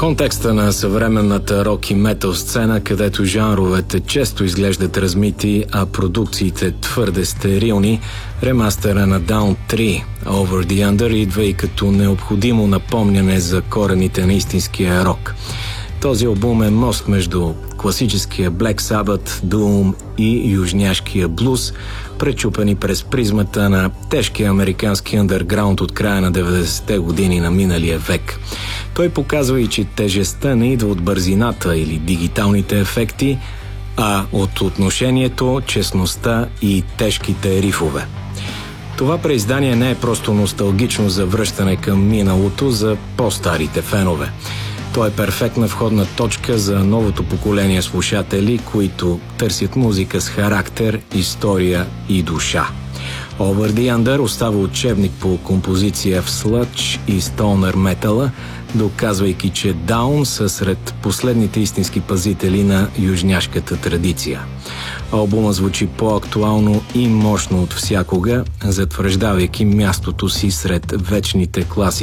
контекста на съвременната рок и метал сцена, където жанровете често изглеждат размити, а продукциите твърде стерилни, ремастера на Down 3 Over the Under идва и като необходимо напомняне за корените на истинския рок. Този албум е мост между класическия Black Sabbath, Doom и южняшкия блуз, пречупени през призмата на тежкия американски андерграунд от края на 90-те години на миналия век. Той показва и, че тежестта не идва от бързината или дигиталните ефекти, а от отношението, честността и тежките рифове. Това преиздание не е просто носталгично завръщане към миналото за по-старите фенове. Той е перфектна входна точка за новото поколение слушатели, които търсят музика с характер, история и душа. Over the Under остава учебник по композиция в слъдж и стонър метала, доказвайки, че Down са сред последните истински пазители на южняшката традиция. Албума звучи по-актуално и мощно от всякога, затвърждавайки мястото си сред вечните класи